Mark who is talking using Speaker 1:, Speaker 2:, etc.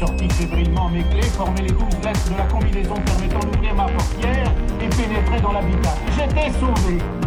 Speaker 1: sortis fébrilement mes clés, formai les 12 lettres de la combinaison permettant d'ouvrir ma portière et pénétrer dans l'habitat. J'étais sauvé.